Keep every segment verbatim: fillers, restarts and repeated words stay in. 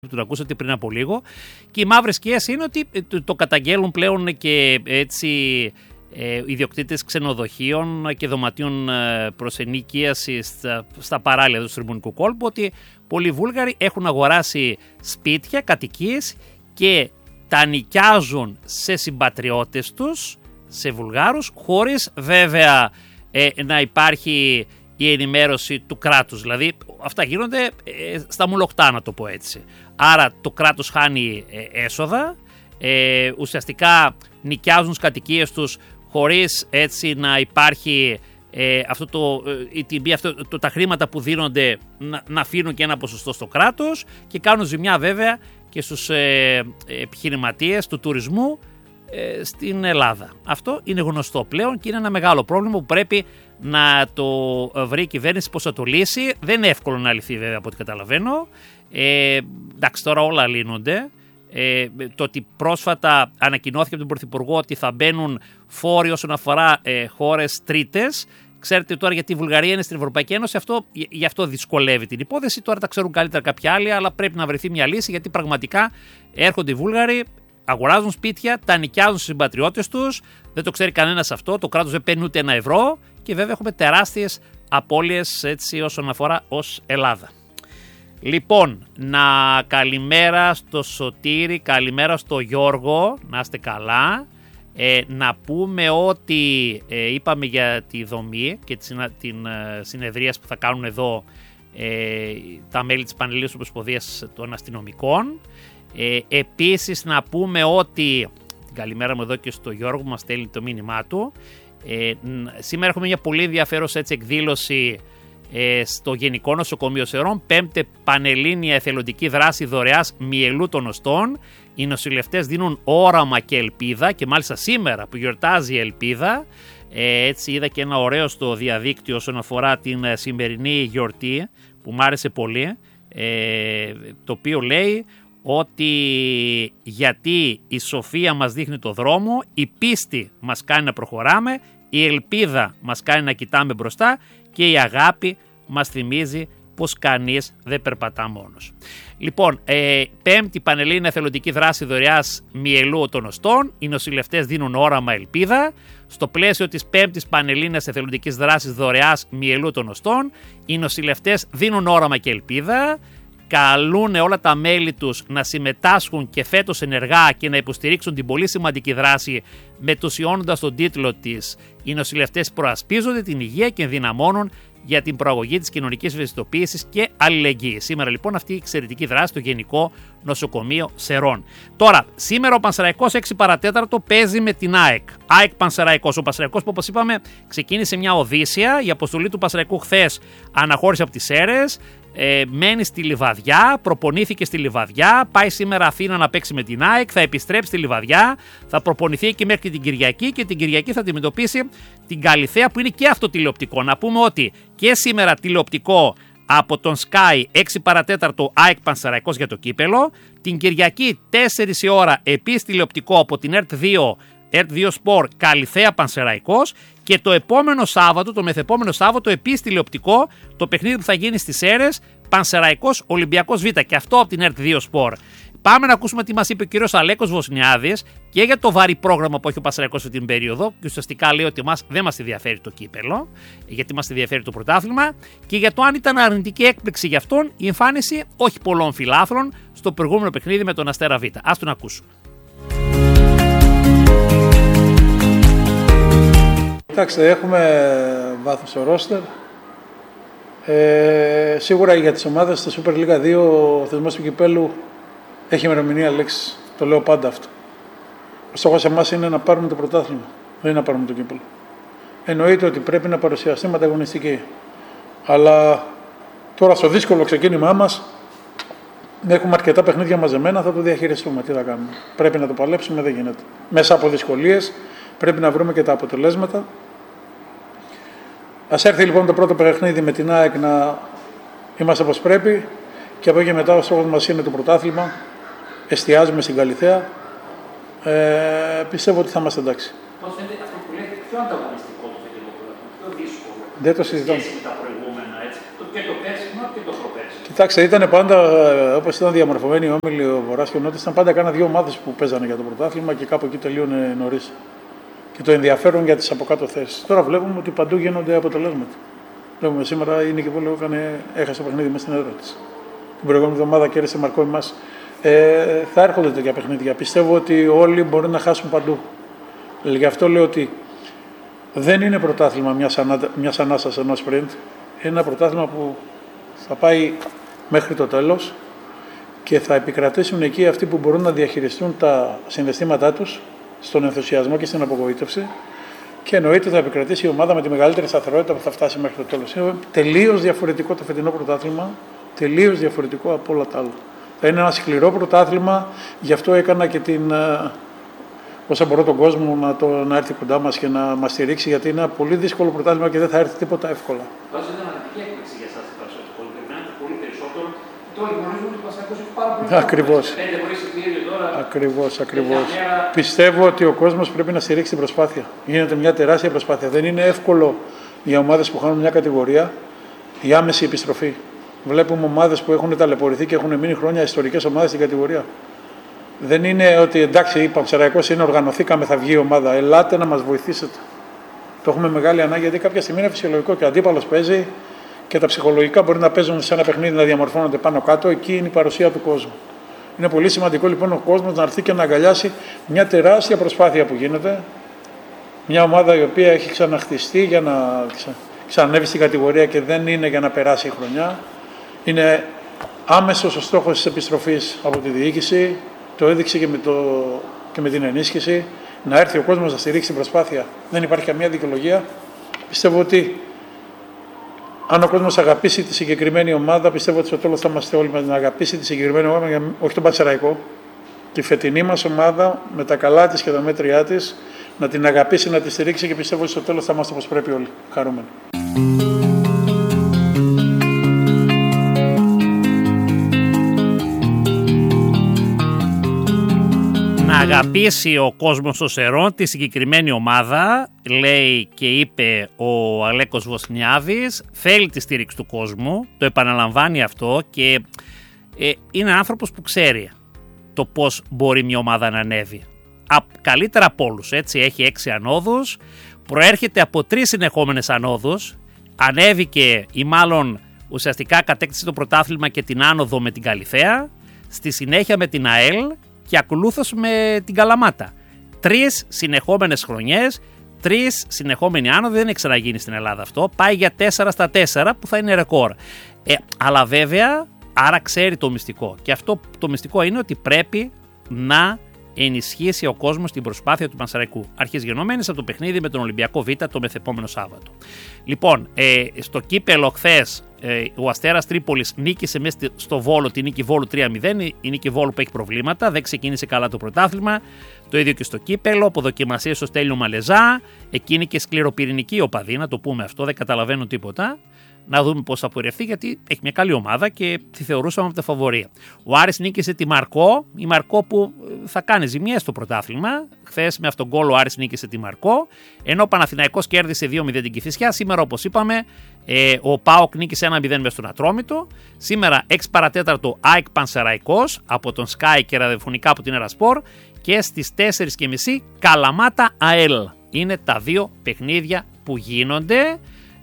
που το ακούσατε πριν από λίγο. Και οι μαύρες σκιές είναι ότι το, το καταγγέλουν πλέον και έτσι ε, ιδιοκτήτες ξενοδοχείων και δωματίων ε, προς ενοικίαση στα, στα παράλια του Στριμμουνικού κόλπου, ότι πολλοί Βούλγαροι έχουν αγοράσει σπίτια, κατοικίες και τα νοικιάζουν σε συμπατριώτες τους, σε Βουλγάρους, χωρίς βέβαια ε, να υπάρχει η ενημέρωση του κράτους. Δηλαδή αυτά γίνονται ε, στα μουλοχτά, να το πω έτσι. Άρα το κράτος χάνει ε, έσοδα, ε, ουσιαστικά νοικιάζουν τις κατοικίες τους χωρίς έτσι να υπάρχει ε, αυτό το, ε, η τιμή, αυτό, το, τα χρήματα που δίνονται να, να αφήνουν και ένα ποσοστό στο κράτος και κάνουν ζημιά βέβαια και στους ε, επιχειρηματίες του τουρισμού ε, στην Ελλάδα. Αυτό είναι γνωστό πλέον και είναι ένα μεγάλο πρόβλημα που πρέπει να το βρει η κυβέρνηση πώς θα το λύσει. Δεν είναι εύκολο να λυθεί βέβαια από ό,τι καταλαβαίνω. Ε, εντάξει, τώρα όλα λύνονται. Ε, το ότι πρόσφατα ανακοινώθηκε από τον Πρωθυπουργό ότι θα μπαίνουν φόροι όσον αφορά ε, χώρες τρίτες. Ξέρετε τώρα γιατί η Βουλγαρία είναι στην Ευρωπαϊκή Ένωση, αυτό, γι' αυτό δυσκολεύει την υπόθεση. Τώρα τα ξέρουν καλύτερα κάποιοι άλλοι, αλλά πρέπει να βρεθεί μια λύση, γιατί πραγματικά έρχονται οι Βούλγαροι, αγοράζουν σπίτια, τα νοικιάζουν στους συμπατριώτες τους, δεν το ξέρει κανένας αυτό, το κράτος δεν παίρνει ούτε ένα ευρώ και βέβαια έχουμε τεράστιες απώλειες έτσι όσον αφορά ως Ελλάδα. Λοιπόν, να καλημέρα στο Σωτήρη, καλημέρα στο Γιώργο, να είστε καλά. Ε, να πούμε ότι ε, είπαμε για τη δομή και τη, την ε, συνεδρία που θα κάνουν εδώ ε, τα μέλη της Πανελλήνιας Ομοσπονδίας των Αστυνομικών. Ε, επίσης να πούμε ότι, την καλημέρα μου εδώ και στο Γιώργο που μας στέλνει το μήνυμά του, ε, σήμερα έχουμε μια πολύ ενδιαφέρουσα έτσι εκδήλωση ε, στο Γενικό Νοσοκομείο Σερών, πέμπτη Πανελλήνια Εθελοντική Δράση Δωρεάς Μυελού των Οστών. Οι νοσηλευτές δίνουν όραμα και ελπίδα και μάλιστα σήμερα που γιορτάζει η ελπίδα, ε, έτσι είδα και ένα ωραίο στο διαδίκτυο όσον αφορά την σημερινή γιορτή που μου άρεσε πολύ, ε, το οποίο λέει ότι γιατί η σοφία μας δείχνει το δρόμο, η πίστη μας κάνει να προχωράμε, η ελπίδα μας κάνει να κοιτάμε μπροστά και η αγάπη μας θυμίζει πως κανείς δεν περπατά μόνος. Λοιπόν, ε, πέμπτη Πανελλήνια Εθελοντική Δράση Δωρεάς Μυελού των Οστών. Οι νοσηλευτές δίνουν όραμα ελπίδα. Στο πλαίσιο της πέμπτης Πανελλήνιας Εθελοντικής Δράσης Δωρεάς Μυελού των Οστών, οι νοσηλευτές δίνουν όραμα και ελπίδα. Καλούν όλα τα μέλη τους να συμμετάσχουν και φέτος ενεργά και να υποστηρίξουν την πολύ σημαντική δράση, μετουσιώνοντας τον τίτλο της «Οι νοσηλευτές προασπίζονται την υγεία και ενδυναμώνουν για την προαγωγή της κοινωνικής ευαισθητοποίησης και αλληλεγγύης». Σήμερα λοιπόν αυτή η εξαιρετική δράση στο Γενικό Νοσοκομείο Σερών. Τώρα, σήμερα ο Πανσεραϊκός έξι παρατέταρτο παίζει με την ΑΕΚ. ΑΕΚ Πανσεραϊκός. Ο Πανσεραϊκός που όπως είπαμε ξεκίνησε μια οδύσσια. Η αποστολή του Πανσεραϊκού χθες αναχώρησε από τις Σέρρες. Ε, μένει στη Λιβαδιά, προπονήθηκε στη Λιβαδιά, πάει σήμερα Αθήνα να παίξει με την ΑΕΚ, θα επιστρέψει στη Λιβαδιά, θα προπονηθεί εκεί μέχρι την Κυριακή και την Κυριακή θα αντιμετωπίσει την Καλιθέα που είναι και αυτό τηλεοπτικό. Να πούμε ότι και σήμερα τηλεοπτικό από τον Sky έξι παρατέταρτο ΑΕΚ Πανσεραϊκός για το κύπελο, την Κυριακή τέσσερις η ώρα επίσης τηλεοπτικό από την ΕΡΤ δύο, ΕΡΤ δύο Sport Καλιθέα Πανσεραϊκός. Και το επόμενο Σάββατο, το μεθεπόμενο Σάββατο, επίσης τηλεοπτικό, το παιχνίδι που θα γίνει στις Σέρρες, Πανσεραϊκός Ολυμπιακός Β. Και αυτό από την ΕΡΤ δύο Sport. Πάμε να ακούσουμε τι μας είπε ο κύριος Αλέκος Βοσνιάδης και για το βαρύ πρόγραμμα που έχει ο Πανσεραϊκός αυτή την περίοδο. Και ουσιαστικά λέει ότι μας δεν μας ενδιαφέρει το κύπελο, γιατί μας ενδιαφέρει το πρωτάθλημα. Και για το αν ήταν αρνητική έκπληξη για αυτόν η εμφάνιση όχι πολλών φιλάθλων στο προηγούμενο παιχνίδι με τον Αστέρα Β. Ας τον ακούσουμε. Κοιτάξτε, έχουμε βάθος στο ρόστερ. Ε, σίγουρα για τις ομάδες στο Super League δύο ο θεσμός του κυπέλου έχει ημερομηνία λέξης. Το λέω πάντα αυτό. Ο στόχος εμάς είναι να πάρουμε το πρωτάθλημα, δεν να πάρουμε το κύπελο. Εννοείται ότι πρέπει να παρουσιαστεί μεταγωνιστική. Αλλά τώρα στο δύσκολο ξεκίνημά μας έχουμε αρκετά παιχνίδια μαζεμένα, θα το διαχειριστούμε. Τι θα κάνουμε. Πρέπει να το παλέψουμε, δεν γίνεται. Μέσα από δυσκολίες πρέπει να βρούμε και τα αποτελέσματα. Ας έρθει λοιπόν το πρώτο παιχνίδι με την ΑΕΚ να είμαστε όπως πρέπει και από εκεί και μετά ο στόχος μας είναι το πρωτάθλημα. Εστιάζουμε στην Καλιθέα. Ε, πιστεύω ότι θα είμαστε εντάξει. Πώς είναι αυτό που λέτε, πιο ανταγωνιστικό το φετινό πρωτάθλημα, πιο δύσκολο. Δεν το συζητάμε. Σχέση με τα προηγούμενα, έτσι. Και το πέρσινο και το προπέρσινο. Κοιτάξτε, ήταν πάντα, όπως ήταν διαμορφωμένοι οι όμιλοι, ο Βορράς και ο Νότης, ήταν πάντα κάνα δύο ομάδες που παίζανε για το πρωτάθλημα και κάπου εκεί τελείωνε νωρίς. Και το ενδιαφέρον για τις από κάτω θέσεις. Τώρα βλέπουμε ότι παντού γίνονται αποτελέσματα. Βλέπουμε σήμερα η Νίκη Βόλου έχασε το παιχνίδι μέσα στην έδρα της. Την προηγούμενη εβδομάδα κέρδισε Μαρκό μας. Ε, θα έρχονται τέτοια παιχνίδια. Πιστεύω ότι όλοι μπορεί να χάσουν παντού. Γι' αυτό λέω ότι δεν είναι πρωτάθλημα μιας, ανά, μιας ανάσας ενός sprint. Είναι ένα πρωτάθλημα που θα πάει μέχρι το τέλος και θα επικρατήσουν εκεί αυτοί που μπορούν να διαχειριστούν τα συναισθήματά τους στον ενθουσιασμό και στην απογοήτευση και εννοείται θα επικρατήσει η ομάδα με τη μεγαλύτερη σταθερότητα που θα φτάσει μέχρι το τέλος. Είναι τελείως διαφορετικό το φετινό πρωτάθλημα, τελείως διαφορετικό από όλα τα άλλα. Θα είναι ένα σκληρό πρωτάθλημα, γι' αυτό έκανα και την, όσο μπορώ τον κόσμο να, το, να έρθει κοντά μας και να μας στηρίξει, γιατί είναι ένα πολύ δύσκολο πρωτάθλημα και δεν θα έρθει τίποτα εύκολα. Βάζει ήταν αρνητική έκπληξη για εσάς η Πανσεραϊκό. Περιμένετε πολύ περισσότερο. Τώρα γνωρίζουμε ότι ο Πανσεραϊκός έχει πάρα πολύ περισσότερο. Ακριβώς. Πέντε χωρίς εισιτήριο τώρα. Ακριβώς, ακριβώς. Μέρα... Πιστεύω ότι ο κόσμος πρέπει να στηρίξει την προσπάθεια. Γίνεται μια τεράστια προσπάθεια. Δεν είναι εύκολο για ομάδες που χάνουν μια κατηγορία η άμεση επιστροφή. Βλέπουμε ομάδες που έχουν ταλαιπωρηθεί και έχουν μείνει χρόνια ιστορικές ομάδες στην κατηγορία. Δεν είναι ότι εντάξει, η Πανσεραϊκός είναι, οργανωθήκαμε, θα βγει η ομάδα. Ελάτε να μας βοηθήσετε. Το έχουμε μεγάλη ανάγκη, γιατί κάποια στιγμή είναι φυσιολογικό και ο αντίπαλος παίζει και τα ψυχολογικά μπορεί να παίζουν σε ένα παιχνίδι, να διαμορφώνονται πάνω κάτω. Εκεί είναι η παρουσία του κόσμου. Είναι πολύ σημαντικό λοιπόν ο κόσμος να έρθει και να αγκαλιάσει μια τεράστια προσπάθεια που γίνεται. Μια ομάδα η οποία έχει ξαναχτιστεί για να ξανανεύει στην κατηγορία και δεν είναι για να περάσει η χρονιά. Είναι άμεσος ο στόχος της επιστροφής από τη διοίκηση. Το έδειξε και με, το, και με την ενίσχυση. Να έρθει ο κόσμος να στηρίξει την προσπάθεια. Δεν υπάρχει καμία δικαιολογία. Πιστεύω ότι αν ο κόσμος αγαπήσει τη συγκεκριμένη ομάδα, πιστεύω ότι στο τέλος θα είμαστε όλοι μας να αγαπήσει τη συγκεκριμένη ομάδα, όχι τον Πανσεραϊκό, τη φετινή μας ομάδα με τα καλά της και τα μέτριά της, να την αγαπήσει, να τη στηρίξει και πιστεύω ότι στο τέλος θα είμαστε όπως πρέπει όλοι. Χαρούμενοι. Να αγαπήσει ο κόσμος στο Σερών τη συγκεκριμένη ομάδα, λέει και είπε ο Αλέκος Βοσνιάδης, θέλει τη στήριξη του κόσμου, το επαναλαμβάνει αυτό και ε, είναι άνθρωπος που ξέρει το πώς μπορεί μια ομάδα να ανέβει. Α, καλύτερα από όλους, έτσι, έχει έξι ανόδους, προέρχεται από τρεις συνεχόμενες ανόδους, ανέβηκε ή μάλλον ουσιαστικά κατέκτησε το πρωτάθλημα και την άνοδο με την Καλιθέα, στη συνέχεια με την ΑΕΛ και ακολούθως με την Καλαμάτα. Τρεις συνεχόμενες χρονιές, τρεις συνεχόμενοι άνοδοι, δεν έχει ξαναγίνει στην Ελλάδα αυτό. Πάει για τέσσερα στα τέσσερα που θα είναι ρεκόρ. Ε, αλλά βέβαια, άρα ξέρει το μυστικό. Και αυτό το μυστικό είναι ότι πρέπει να ενισχύσει ο κόσμος την προσπάθεια του Πανσεραϊκού. Αρχιζεγενόμενης από το παιχνίδι με τον Ολυμπιακό Β το μεθεπόμενο Σάββατο. Λοιπόν, ε, στο κύπελο χθες ε, ο Αστέρας Τρίπολης νίκησε μέσα στο Βόλο τη νίκη Βόλου τρία μηδέν. Η νίκη Βόλου που έχει προβλήματα, δεν ξεκίνησε καλά το πρωτάθλημα. Το ίδιο και στο κύπελο, αποδοκιμασίες στο Στέλιο Μαλεζά. Εκείνη και σκληροπυρηνική οπαδή, να το πούμε αυτό, δεν καταλαβαίνω τίποτα. Να δούμε πώς θα πορευτεί, γιατί έχει μια καλή ομάδα και τη θεωρούσαμε από τα φαβορία. Ο Άρης νίκησε τη Μαρκό, η Μαρκό που θα κάνει ζημιές στο πρωτάθλημα. Χθες με αυτόν τον γκολ ο Άρης νίκησε τη Μαρκό, ενώ ο Παναθηναϊκός κέρδισε δύο μηδέν την Κηφισιά. Σήμερα, όπως είπαμε, ε, ο ΠΑΟΚ νίκησε ένα μηδέν μες στον Ατρόμητο. Σήμερα έξι παρατέταρτο ΑΕΚ Πανσεραϊκός από τον Sky και ραδιοφωνικά από την Ερασπορ. Και στις τέσσερις και μισή Καλαμάτα ΑΕΛ. Είναι τα δύο παιχνίδια που γίνονται.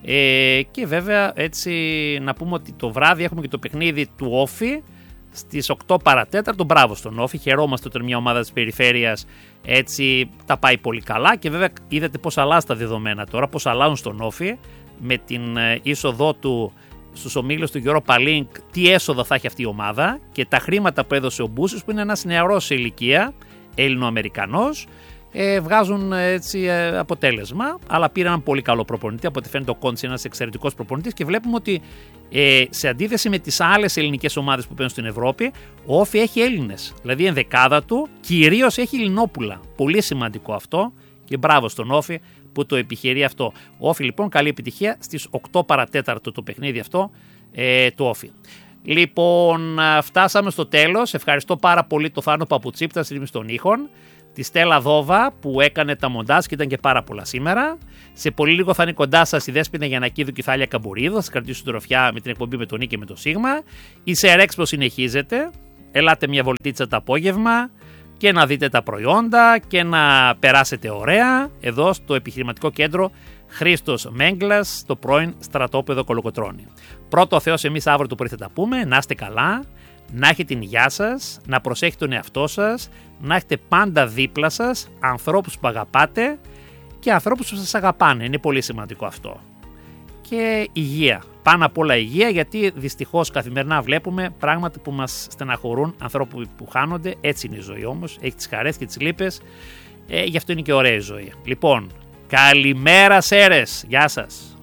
Ε, και βέβαια έτσι να πούμε ότι το βράδυ έχουμε και το παιχνίδι του Όφη στις οκτώ παρατέταρτο. Μπράβο στον Όφη, χαιρόμαστε όταν μια ομάδα της περιφέρειας έτσι τα πάει πολύ καλά. Και βέβαια είδατε πως αλλάζει τα δεδομένα τώρα, πως αλλάζουν στον Όφη με την είσοδό του στους ομίλους του Europa Link, τι έσοδα θα έχει αυτή η ομάδα και τα χρήματα που έδωσε ο Μπούσης, που είναι ένας νεαρός σε ηλικία, Έλληνο-Αμερικανός. Ε, βγάζουν έτσι ε, αποτέλεσμα, αλλά πήραν έναν πολύ καλό προπονητή. Από ό,τι φαίνεται ο Κόντς είναι ένας εξαιρετικός προπονητής και βλέπουμε ότι ε, σε αντίθεση με τις άλλες ελληνικές ομάδες που παίζουν στην Ευρώπη, ο Όφη έχει Έλληνες. Δηλαδή η ενδεκάδα του κυρίως έχει Ελληνόπουλα. Πολύ σημαντικό αυτό και μπράβο στον Όφη που το επιχειρεί αυτό. Ο Όφη λοιπόν, καλή επιτυχία στις οκτώ παρατέταρτο το παιχνίδι αυτό ε, του Όφη. Λοιπόν, φτάσαμε στο τέλος. Ευχαριστώ πάρα πολύ το Θάνο Παπουτσίπτα, ρύθμιση των ήχων. τη Στέλλα Δόβα που έκανε τα μοντάζ και ήταν και πάρα πολλά σήμερα. Σε πολύ λίγο θα είναι κοντά σας η Δέσποινα Γιαννακίδου και η Θάλια Καμπουρίδου. Θα σας κρατήσουν τροφιά με την εκπομπή με τον Νίκη και με το Σίγμα. Η Σερέξπο συνεχίζεται. Ελάτε μια βολτίτσα το απόγευμα και να δείτε τα προϊόντα και να περάσετε ωραία εδώ στο επιχειρηματικό κέντρο Χρήστος Μέγκλας, στο πρώην στρατόπεδο Κολοκοτρώνη. Πρώτο ο Θεός, εμείς αύριο το πρωί θα τα πούμε. Να είστε καλά, να έχετε την υγεία σας, να προσέχετε τον εαυτό σας, να έχετε πάντα δίπλα σας ανθρώπους που αγαπάτε και ανθρώπους που σας αγαπάνε. Είναι πολύ σημαντικό αυτό. Και υγεία. Πάνω απ' όλα υγεία, γιατί δυστυχώς καθημερινά βλέπουμε πράγματα που μας στεναχωρούν, ανθρώπου που χάνονται. Έτσι είναι η ζωή όμως. Έχει τις χαρές και τις λύπες. Ε, γι' αυτό είναι και ωραία η ζωή. Λοιπόν, καλημέρα Σέρες. Γεια σας.